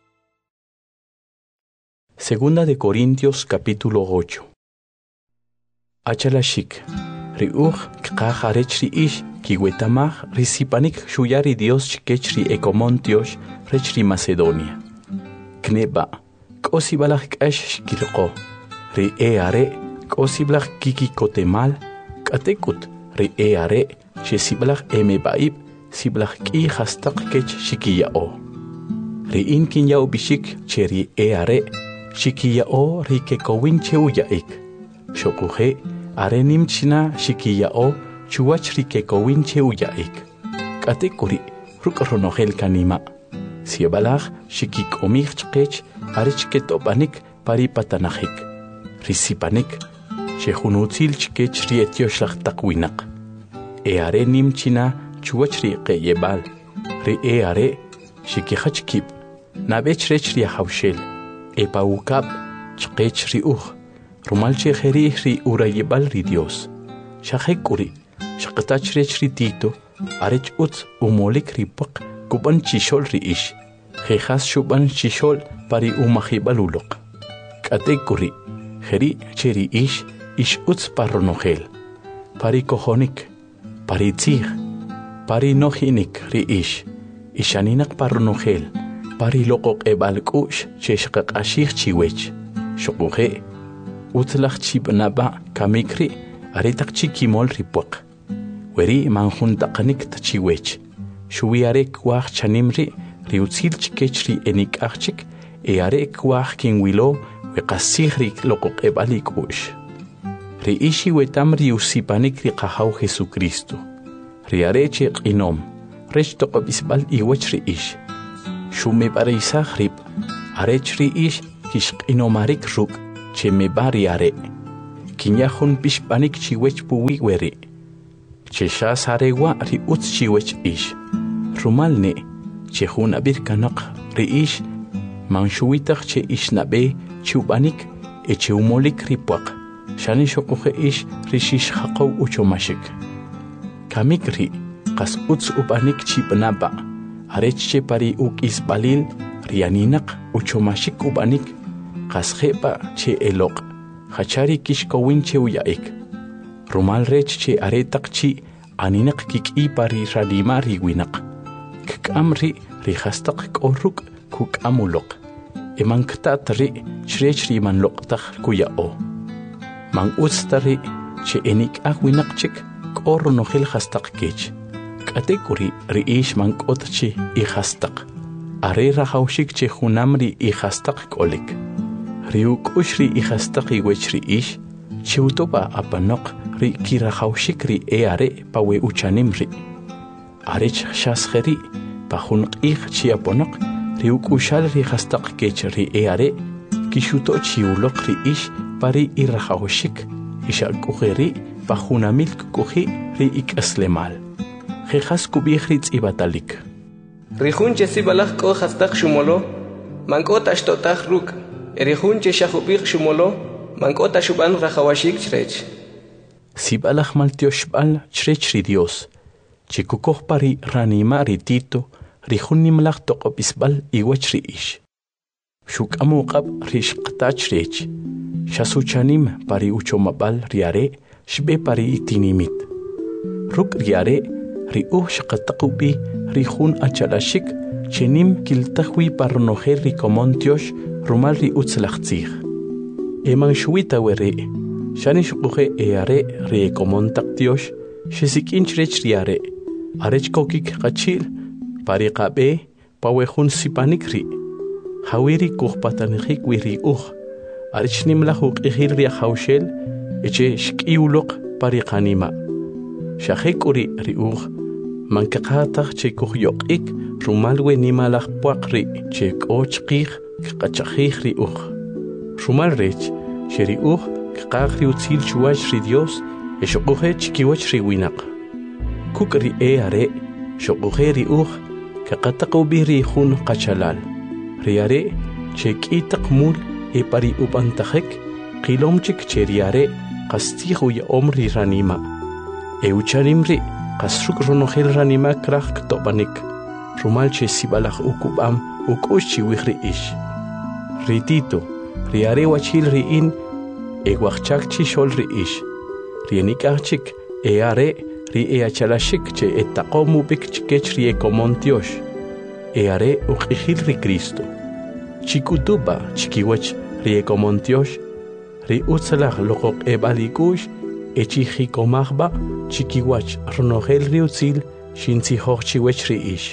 Segunda de Corintios capítulo 8. Achalashik ri'uj kqaj arech ri'ix kiwetamaj risipanik xuyar ri Dios chikech ri Ecomontiox rech ri Macedonia. Kneba k'o sibalaj k'ax xkilqo. Ri are k'o sibalaj kikikotemal. K'atek'ut ri are che sibalaj emeb'a'ib sibalaj k'i jastaq kech xikiya'o. Ri'in kinya'u bixik che ri are xikiya'o ri kekowin che uya'ik. Xoquje are nim china xikiya'o chuwach ri kekowin che uya'ik. K'atek'uri ruk' ronojel kanima. Siebalaj xikik'omij chqech are chket'ob'anik pari patanajik. Risipanik che jun utzil chkech ri etioxlaj taq winaq. Are nim china chuwach ri qe'yeb'al. Ri are xikijach kib'. Nab'ech rech ri ajawxel. Epawukab' chqech ri uj. Rumal che jerij ri urayib'al ri Dios. Xajek'uri xaqtach rech ri Tito arech utz umolik ri puq kub'an chixol ri'ix. Jejas xub'an chixol pari umajib'al uloq. K'atek'uri jeri che ri'ix ix utz parronojel. Pari kojonik, pari tzij, pari nojinik ri'ix. Ixaninaq parronojel, pari loqoq'eb'al k'u'x che xqaq'axij chiwech. Xoquje utzlaj chib'naba' kamikri are taqchi kimol ri puq. Weri manjuntaqanik tachiwech. Xuwi are kwaj chanimri ri utzil chkech ri enik'ajchik are kwaj kinwilo weqasij ri loqoq'eb'al ik'u'x. Ri'ix iwetam ri usipanik ri qajaw Jesucristo. Ri are che q'inom rech toq'ob'isb'al iwach ri'ix. Shume barisach rip. Arech riish kishqinomarik ruk. Che me bari are. Kinyahun pishpanik chiwech puwi weri. Che shas arewa ri uts chiwech ish. Rumalne. Che hun abir kanak riish. Manshuitach che ishnabe chubanik. Eche umolik ripuak. Shani shokuhe ish rishish haqaw uchomashik. Kamikri. Kas uts ubanik chibnaba. Areche pari uk isbalil. Rianinak uchomashik ubanik. Kas hepa che elok. Hachari kishkowin che uyaik. Rumal rech che aretak chi aninak kiki pari radima riwinak. Kakamri rihastak koruk kukamulok. Emanktat ri chrech riman loktak kuyao. Man ustari che enik akwinak chik kor nohil hastak kech. Katekuri riish man kotchi I hastak. Are rahaushik che hunamri I hastak kolik. Riuk ushri I hastak I wechri ish. Chiutoba apanok ri kirahaushik ri eare pawe uchanimri. Arech shasheri pahunq ich chiaponok. Riuk ushal ri hastak kech ri eare. Kishuto chiulok ri ish pari irahaushik. Ishal kuheri pahunamil kuhi ri ikaslemal. Jejas kubihritz ibatalik. Rihun che sibalach ko hastak shumolo. Mankot ashtotach ruk. Erihun che shahubich shumolo. Mankot ashuban rahawashik chrech. Sibalach maltioshbal chrech ri Dios. Chikukoh pari ranima ritito. Rihun nimlach tokopisbal iwech ri ish. Shuk amuqab rishqtach rech. Shasuchanim pari uchomabal riare. Shbe pari itinimit. Ruk riare. Riuh shaqataqubi rihun achalashik chenim kiltahwi parnoher rikomontiosh rumal riutzlachtzig. Eman shuita were shanish quhe eare rekomontaktiosh shesikinch rech riare arech kokik qachil pariqabe pawehun sipanikri hawiri kuhpatanihik wiri arech nimlahu qihil ri hawshel eche shkiulok pariqanima shahekuri riuh Mankaqataq che kuhyokik rumalwe nimalaj puaqri che k'ochqij kqachaqij riuj. Rumal rech che riuj kqaq riutzil chuwach ri Dios eshoquje chikiwach riwinaq. Kuk ri are shoquje riuj kaqataqu bi rihun qachalal. Riare che k'itaq mul e pari upantajek qilomchik che riare qastihu ya omri ranima. Eucharimri Kasruk ronohel ranima krak tobanik. Rumal che sibalach ukubam ukushi wihri ish. Ritito, riare wachil riin wachchak chi shol ri ish. Rienikachik eare ri eachalashik che etakomu bik chikech ri ekomontiosh. Eare ukihil ri Cristo. Chikutuba chikiwach ri ekomontiosh. Ri utzalach lokok ebalikush. Echijikomahba chikiwach ronohel riutzil shinzihoch chiwech riish.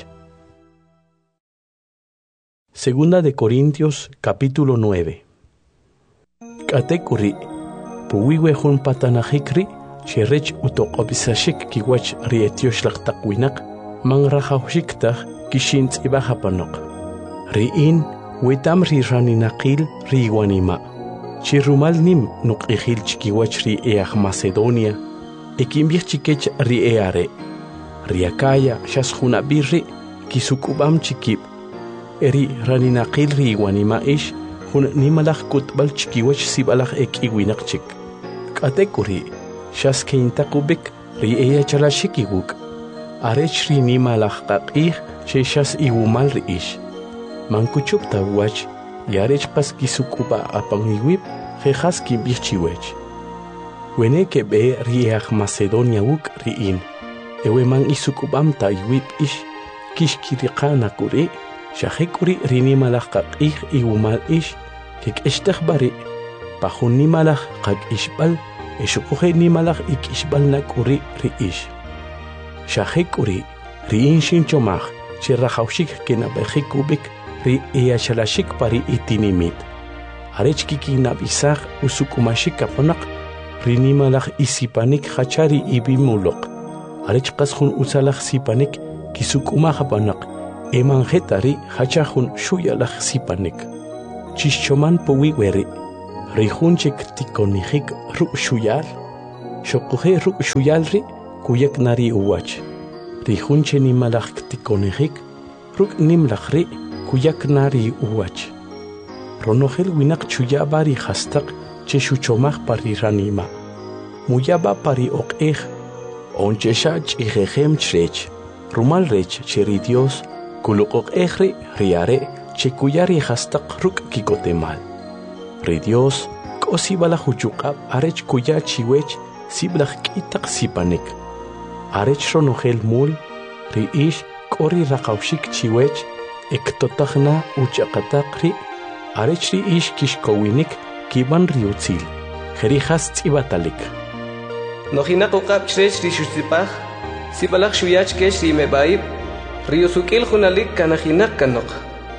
Segunda de Corintios capítulo 9. Katekuri puwiwehun patanahikri cherech utoqobisashik kiwach rietiosh laqtaqwinak mangrahawshiktaj kishintz ibahapanok. Riin wetam riraninaqil riwanima. Chirumal nim nuqihil chikiwach ri Macedonia, ekimbich chikech ri eare. Riakaya shashuna birri, kisukubam chikib. Eri raninaqil ri wanima ish, hun nimalach kutbal chikiwach sibalach iwinak chik. Katekuri, shaskeintakubik ri chalashikiguk. Arech ri nimalach qaqih, sheshas iwumal ri ish. Mankuchupta wach, Yarech pas kisukuba apangiwip, jejas kimbichiwech. Wene que be riach Macedonia wuk riin. Eweman isukubam ta iwip ish, kishkiriqana kuri, shahekuri rinimalach qaqih iwumal ish, kik eshtahbari, pahun nimalach qaq ishbal, eshukuhe nimalach ik ishbal na kuri ri ish. Shahekuri, riin shinchomach, cherrahaushik kenabejikubik, ri eachalashik pari itinimit. Arech kiki nabisach usukumashik kaponak rinimalach isipanik hachari ibimulok. Arech qashun usalach sipanik kisukumahapanak emanjetari hachahun shuyalaj sipanek. Chischoman puwi weri. Rihunchek tikonijik ru shuyal. Shokuje ru shuyalri kuyak nari uwach. Rihunche nimalaj tikonijik ruk nimlajri kuyak nari uwach. Ronogel winak chuyabari hastak che shuchomaj pari ranima. Muyaba pari okej. Onchesha chijejem chrech. Rumal rech cheri Dios. Kulukok ejri riare che kuyari hastak ruk kikotemal. Ri Dios kosibala huchukab arech kuya chiwech siblach kitak sipanek. Arech ronogel mul ri ish kori rakawshik chiwech ektotajna uchakatakri arech ri ish kishkowinik kiban riutzil. Jerijas tzibatalik. Nojina kokab chrech ri shusipaj. Sibalach shuyach kesh ri mebaib. Riusukil junalik kanajinak kanok.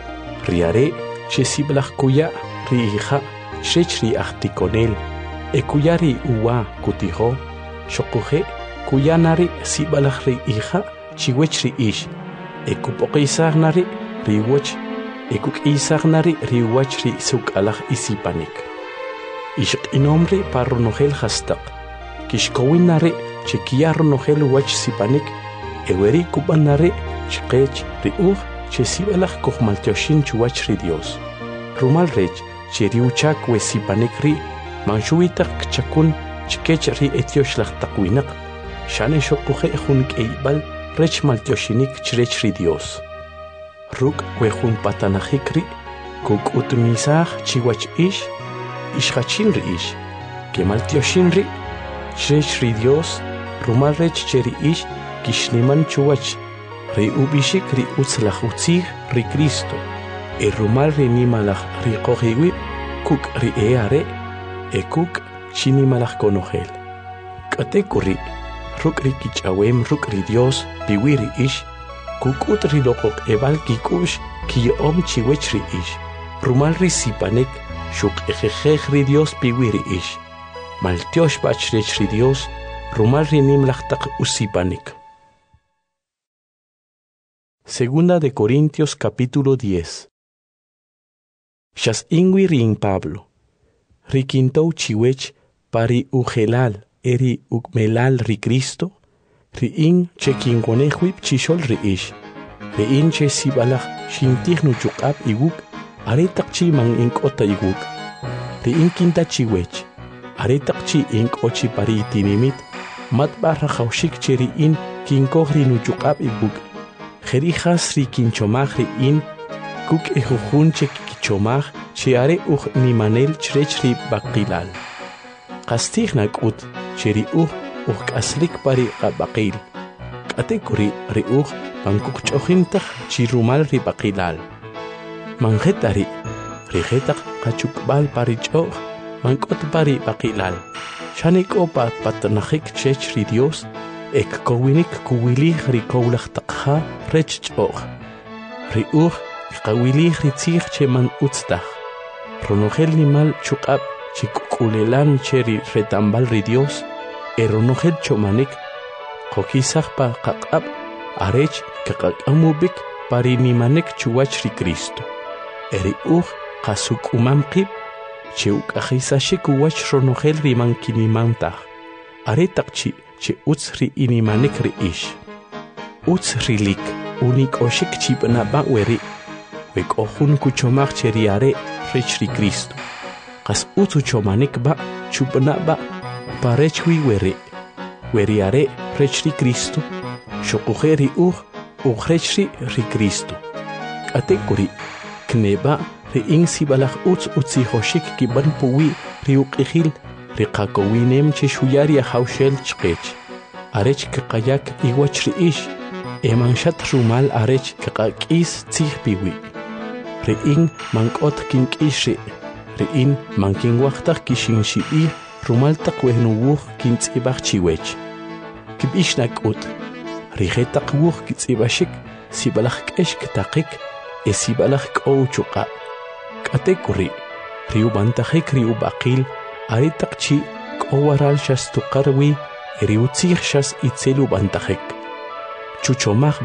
Riare che siblach kuya ri hija chrech ri achtikonel. Kuya ri uwa kutijo. Shokuje kuya nari sibalach ri hija chiwech ri ish. Ekupokisag nari ri wach. Ekukisag nari ri wach ri sukalach isipanik. Ishk inomri parronogel hastak. Kishkowin nari che kia ronogel wach sipanik. Eweri kuban nari chikech ri che sibalach kohmaltioshin chuwach ri Dios. Rumal rech che riuchak we sipanik ri manshuitak chakun chikech ri etioshlach takwinak. Shane shokuje junik eibal rech maltioshinik chrech ri Dios. Ruk we jun patanajik ri kuk utmisaj chiwach ish ishachin ri ish. Que maltioshin ri chrech ri Dios. Rumal rech cheri ish kishniman chuwach. Ri ubishik ri utzlach utzig ri Cristo. Rumal ri nimalach ri kojiwi kuk ri eare kuk chinimalach konogel. Katekuri ruk ri kichawem ruk ri Dios piwiri ish kuk ut ri lokok ebal kikush kiyom chiwech ri ish. Rumal ri sipanek shuk ejejej ri Dios piwiri ish. Maltiosh bachrech ri Dios rumal ri nimlach tak usipanek. Segunda de Corintios capítulo 10. Shas ingui ring Pablo. Rikintou chiwech pari ujelal eri ukmelal ri Cristo. Ri in che kingonejwip chishol ri ish. Ri in che sibalach shintihnu chukab iguk aretak chi mang inkota iguk. Ri in kinta chiwech. Aretak chi inkochi pari tinimit mat barra haushik che ri in kinkohri nu chukab iguk. Jerijas ri kinchomaj ri in kuk ejujun che kichomaj chiare nimanel chrech ri bakilal. Kastignak ut cheri kaslik pari bakil. Katekuri ri pankuk chojintach chirumal ri bakilal. Manjetari rijetak kachukbal pari choj mankot pari bakilal. Shanik opa patanajik chrech ri Dios. Kowinik kuwilich ri kowlach takha rech choj. Ri kawilich ri tzich che man utztach. Ronogel nimal chukab chikukulelan che ri retambal ri Dios. Ronogel chomanik kokisach pa kakab arech kakakambubik pari nimanek chuwach ri Cristo. Eri kasuk umamkib che ukajisashik uwach ronogel ri mankinimantach. Aretak che utzri inimanik ri ish. Utzrilik unik oshik chipna ba weri. Wek ohun kuchomach cheriare rech ri Cristo. Kas utzu chomanik ba chupna ba parechwi weri. Weriare rech ri Cristo. Shokujeri rech ri Cristo. Katekuri kneba ri in sibalach utzi hoshik kiban puwi ri ukihil. Rikakowinem che shuyari haushel chkech. Arech kakayak iwach ri ish. Emanshat rumal arech kakakis tzih piwi. Riin mankot kinkish ri. Riin mankinwachtak kishin shibi rumal takwehnuwuch kintzibach chiwech. Kibishnak ut. Rijetak wuch kitzibashik sibalach kesh ktakik sibalach kou chuka. Katekuri riubantajik riubakil. Aretak chi kowaral shas tukarwi riutzich shas itzelu bantajek. Chuchomach ba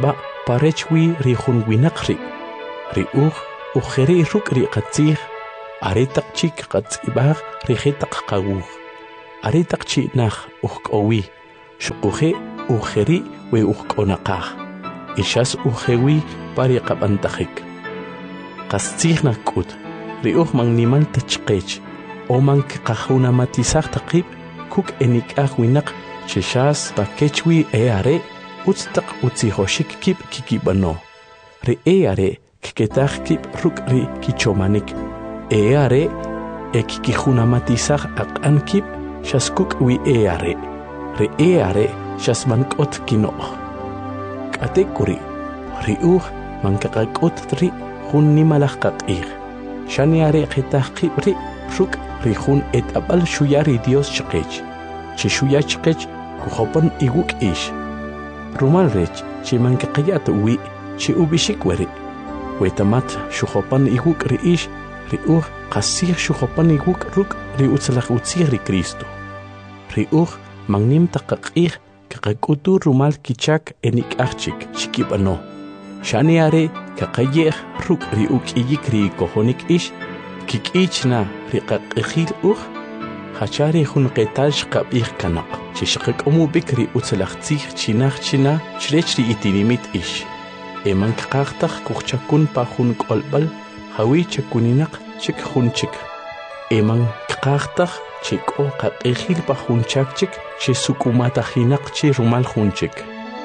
parechwi ri hun winaqri ri ujeri ruk ri qatzih aretaq chik qatzibag ri hetaq qawuh aretaq chi nah ujqowi shuquje ujeri we ujqonaqaj ishas ujewi pari qabantajik qastzih nakut ri man nimal tachqech o man qajuna matisaq taqib kuk enikaj winaq chishas pakechwi are utstaq utzihoshik kip kikibano ri are kiketaj kip ruk ri kichomanik are ekikijuna matisaq aqan kip shaskuk wi are ri are shasmankot kinoj katekuri ri mankaqakut tri hun nimalaj qaqij shani are qetaj kip ri ruk ri hun etabal shuyari Dios chqech chi shuya chqech kujopan iguk ish rumal rech chi mankaqayat wi chi ubishik wari wetamat shujopan iguk ri ish ri qasih shujopan iguk ruk ri utzlaj utzih ri Cristo ri magnim taqaqij kaqakutu rumal kichak enikachik chikibano shani are kaqayej ruk ri ukiyik ri kojonik ish kikichna ri qaqijil hachari hun qetal shqabij kanaq chishqaqomu bikri utzlajtzij chinaj china chrech ri itinimit ish eman qaqtaj kuchakun pa hun qolbal hawi chakuninaq chik hunchik eman qaqtaj chiko qaqijil pa hunchak chik chisukumatahinaq chi rumal hunchik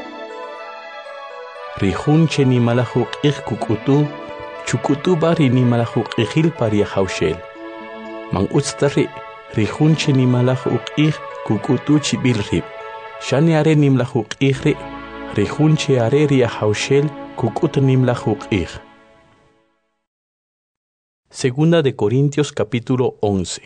ri hun cheni malahuq kukutu chukutu bari ni malahuq pari hawshel man utstari ri hun cheni malahuq kukutu chibil rib shani are nimlahuq ri hun che are ri hawshel kukut nimlahuq. Segunda de Corintios capítulo 11.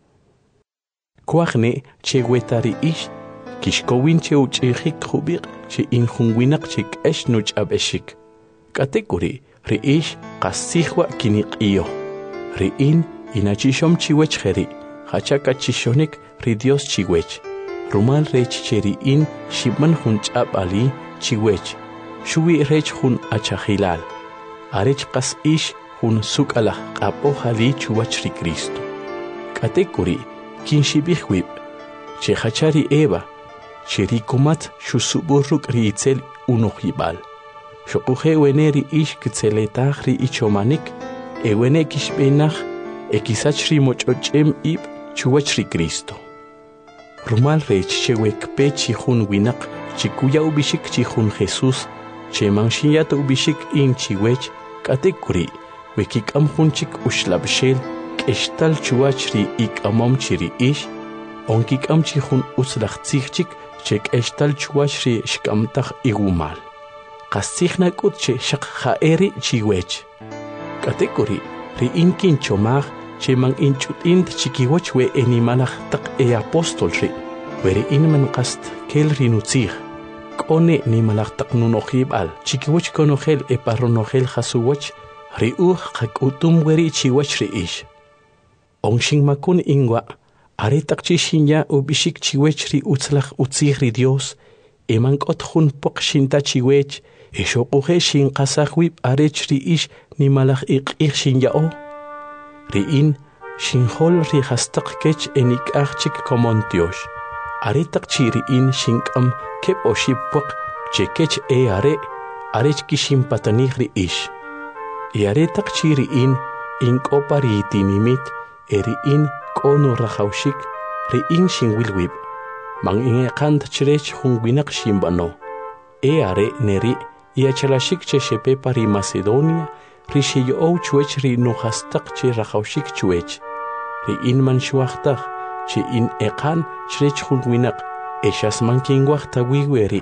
Kuagne che wetari ish kishkowin che uchihik khubik che inhunwinak chik eshnuch abeshik kategori ri ish qasihwa kiniqiyo ri inachishom chiwech kheri hachaka chishonik ri Dios chiwech rumal rech cheri shibman hunchab ali chiwech shuwi rech hun achahilal arech qas ish hun sukala qapo hali chuwach ri Cristo kategori kinshibihwib che hachari eva cheri komat shusuburuk ri itzel unohibal shokuje weneri ish kitzeletach ri ichomanik ewene kishbenach ekisach ri mochochem ib chuwach ri Cristo rumal rech chewek pechi hun winak chikuya ubishik chi hun Jesus che manshiyat ubishik in chiwech katekuri wekikam hunchik ushlabshel keshtal chuwach ri ikamom chiri ish onkikam chi hun uslachtzich chek eshtal chuwach ri shkamtaj igumal qasihna kutche shaq khaeri chiwech katekuri ri inkin chomaj che man inchutint chikiwach we enimalaj taq apostol ri weri inman qast kel rinutzij kone nimalaj taq nunojibal chikiwach konojel parronojel hasuwach ri qakutum weri chiwach ri ish onshin makun ingwa aretaq chishinya ubishik chiwech ri utzlaj utzij ri Dios eman qotjun poqshinta chiwech eshoquje shin qasajwib arech ri ish nimalaj iqij shinyao ri shinhol ri hastaq kech enikachik komontiosh aretaq chi ri shinkam kep oshipaq chekech arech kishin patanij ri ish aretaq chi ri inkopa ri tinimit eri kono rajawshik ri shinwilwib man inqant chrech hunwinaq shimbano are neri iachalashik che shepe pari Macedonia ri shiyo chuech ri nuhastaq che rajawshik chuech ri man shuachtaj che eqan chrech hunwinaq eshas man kinwachta weri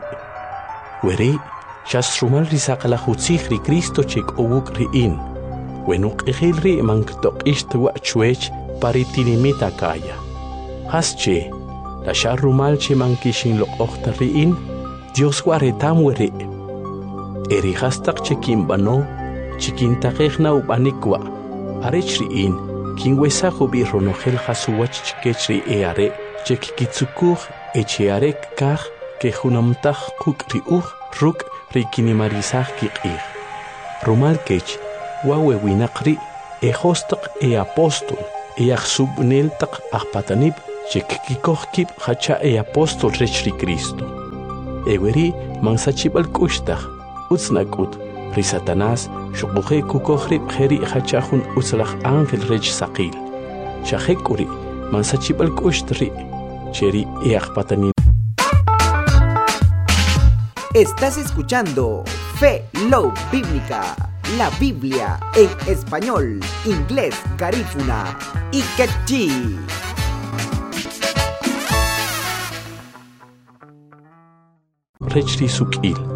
shas rumal ri saqala hutzij ri Cristo chek owuk ri wenuk ejil ri man ktoq ishtwa chuech pari tinimita kaya hasche la sharumal che man kishin lo okhta ri Dios waretam weri eri hastaq che kimbano chikintajejna ubanikwa arech ri kinwesa hubi ronojel hasuwach chikech ri are chekikitsukuj echiarek kaj ke hunamtaj quk ri ruk rikinimarisaj kiq'ij rumal kech wawe winaqri hostaq apóstol subnel taq ajpatanib chekikojkib hacha apóstol rech ri Cristo eweri mansachibal k'uxtaj utznak'ut ri Satanás xuquje kukohrib jeri hachajun utzlaj ángel rech saqil chajek'uri mansachibal k'uxtri cheri ajpatanin. Estás escuchando Fe Love Bíblica, la Biblia en español, inglés, garífuna y quechí. Rech ri suk'il